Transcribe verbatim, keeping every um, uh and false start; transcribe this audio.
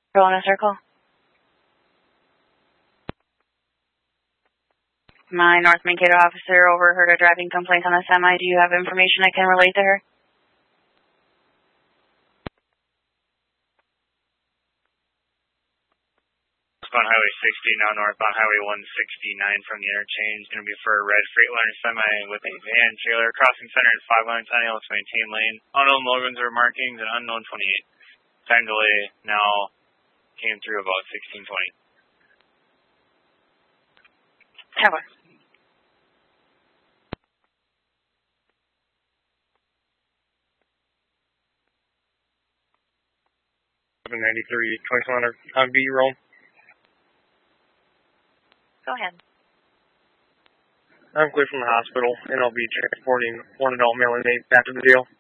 Roll in a circle. My North Mankato officer overheard a driving complaint on a semi. Do you have information I can relate to her? On Highway sixty, now northbound Highway one sixty-nine from the interchange. Going to be for a red Freightliner semi with a van trailer. Crossing center at five one ten, able to maintain lane. Unknown logos or markings and unknown twenty-eight. Time delay now came through about sixteen twenty. Tower. ninety-three, twenty-one hundred on B roll. Go ahead. I'm clear from the hospital, and I'll be transporting one adult male inmate back to the jail.